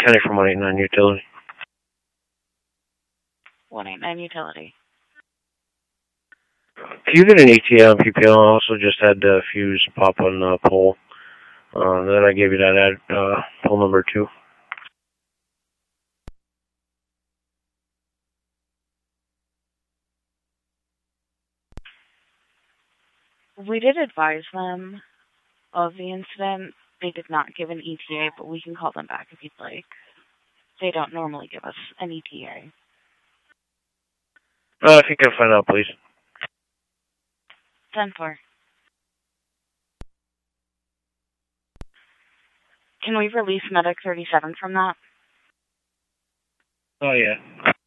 Kenny from 189 Utility. 189 Utility. If you get an ETA on PPL, I also just had the fuse pop on pole. Then I gave you that pole number 2. We did advise them of the incident. They did not give an ETA, but we can call them back if you'd like. They don't normally give us an ETA. If you can find out, please. 10-4. Can we release Medic 37 from that? Oh, yeah.